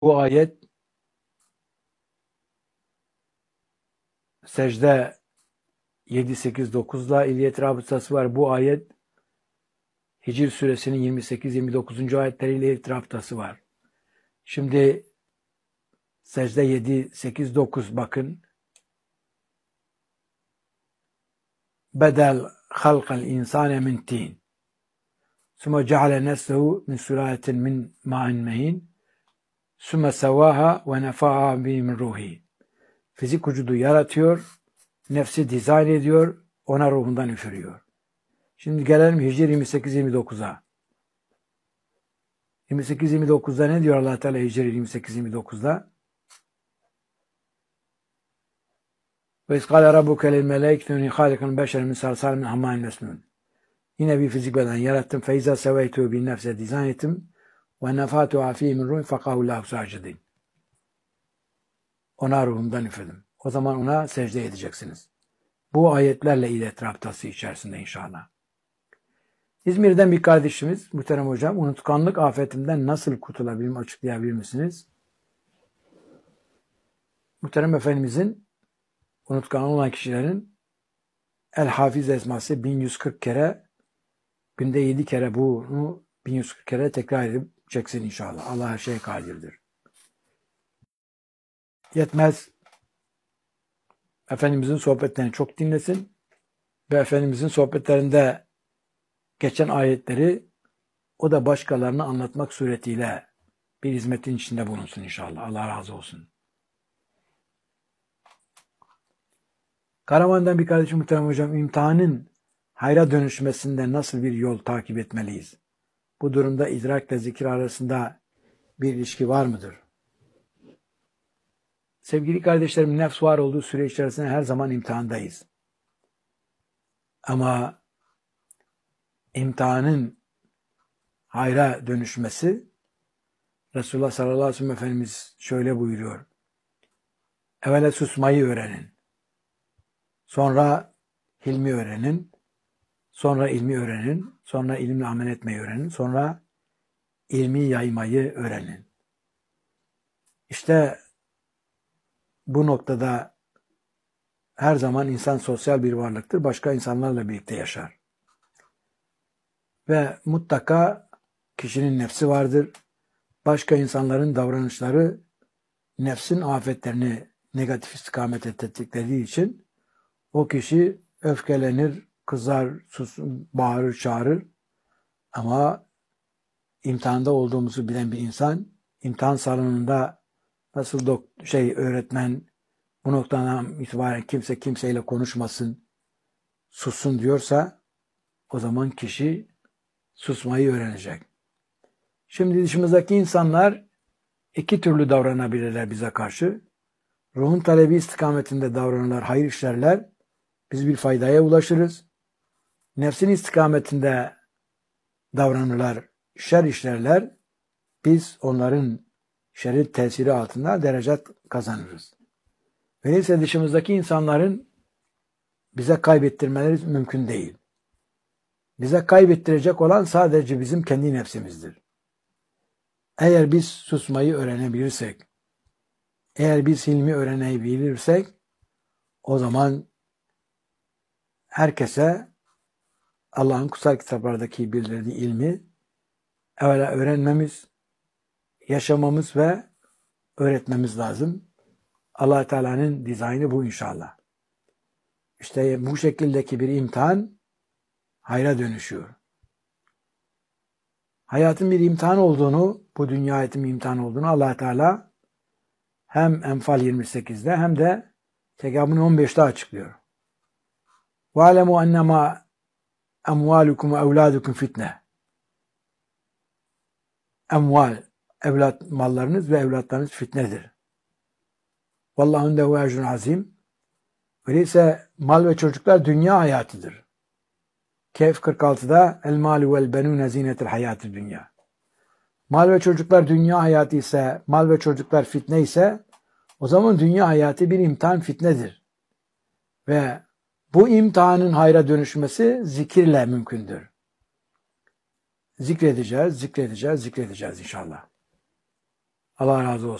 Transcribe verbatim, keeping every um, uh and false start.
Bu ayet secde yedi, sekiz, dokuzla ilgili rabıtası var. Bu ayet Hicr suresinin yirmi sekiz yirmi dokuzuncu ayetleriyle irtiraptası var. Şimdi secde yedi, sekiz, dokuz bakın. Bedel halkal insane min tin. Sümme ceale neslehu min sülaletin min ma'in mehin. Sümme sevaha ve nefaha bi min ruhi. Fizik vücudu yaratıyor, nefsi dizayn ediyor, ona ruhundan üfürüyor. Şimdi gelelim Hicr yirmi sekiz yirmi dokuza. yirmi sekiz yirmi dokuzda ne diyor Allah Teala Hicr yirmi sekiz yirmi dokuzda? Ve iskâle rabbuke lil melâiketi hâlikun beşer min salsal min hamâin mesnûn. Yine bir fizik beden yarattım. Feyza seveytu bin nefse dizayn ettim. Ve nefâtu afî min ruhi fekâhullâhu sâcidîn. Ona ruhumdan üfledim. O zaman ona secde edeceksiniz. Bu ayetlerle ilet rabıtası içerisinde inşallah. İzmir'den bir kardeşimiz, muhterem hocam, unutkanlık afetinden nasıl kurtulabilirim açıklayabilir misiniz? Muhterem Efendimizin unutkan olan kişilerin El Hafiz esması bin yüz kırk kere, günde yedi kere bunu bin yüz kırk kere tekrar edip çeksin inşallah. Allah her şeye kadirdir. Yetmez. Efendimizin sohbetlerini çok dinlesin ve Efendimizin sohbetlerinde geçen ayetleri o da başkalarına anlatmak suretiyle bir hizmetin içinde bulunsun inşallah. Allah razı olsun. Karaman'dan bir kardeşim muhterem hocam, imtihanın hayra dönüşmesinde nasıl bir yol takip etmeliyiz? Bu durumda idrakle zikir arasında bir ilişki var mıdır? Sevgili kardeşlerim, nefs var olduğu süre içerisinde her zaman imtihandayız. Ama imtihanın hayra dönüşmesi, Resulullah sallallahu aleyhi ve sellem Efendimiz şöyle buyuruyor. Evvela susmayı öğrenin. Sonra hilmi öğrenin. Sonra ilmi öğrenin. Sonra ilimle amel etmeyi öğrenin. Sonra ilmi yaymayı öğrenin. İşte bu noktada her zaman insan sosyal bir varlıktır. Başka insanlarla birlikte yaşar. Ve mutlaka kişinin nefsi vardır. Başka insanların davranışları nefsin afetlerini negatif istikamete tetiklediği için o kişi öfkelenir, kızar, sus, bağırır, çağırır. Ama imtihanda olduğumuzu bilen bir insan, imtihan salonunda nasıl dok- şey öğretmen bu noktadan itibaren kimse kimseyle konuşmasın, sussun diyorsa o zaman kişi susmayı öğrenecek. Şimdi dışımızdaki insanlar iki türlü davranabilirler bize karşı. Ruhun talebi istikametinde davranırlar, hayır işlerler. Biz bir faydaya ulaşırız. Nefsin istikametinde davranırlar, şer işlerler. Biz onların şerri tesiri altında derecat kazanırız. Öyleyse dışımızdaki insanların bize kaybettirmeleri mümkün değil. Bize kaybettirecek olan sadece bizim kendi nefsimizdir. Eğer biz susmayı öğrenebilirsek, eğer biz hilmi öğrenebilirsek, o zaman herkese Allah'ın kutsal kitaplardaki bildirdiği ilmi evvela öğrenmemiz, yaşamamız ve öğretmemiz lazım. Allah Teala'nın dizaynı bu inşallah. İşte bu şekildeki bir imtihan hayra dönüşüyor. Hayatın bir imtihan olduğunu, bu dünya hayatın bir imtihan olduğunu Allah Teala hem Enfal yirmi sekizde hem de Tegabun on beşte açıklıyor. وَعَلَمُوا اَنَّمَا اَمْوَالُكُمْ وَاَوْلَادُكُمْ fitne. Emval, evlat mallarınız ve evlatlarınız fitnedir. Vallahu indehu ecrun azim. Öyleyse mal ve çocuklar dünya hayatıdır. Kehf kırk altıda el malu vel benune zinetul hayatid dünya. Mal ve çocuklar dünya hayatı ise, mal ve çocuklar fitne ise o zaman dünya hayatı bir imtihan, fitnedir. Ve bu imtihanın hayra dönüşmesi zikirle mümkündür. Zikredeceğiz, zikredeceğiz, zikredeceğiz inşallah. Allah razı olsun.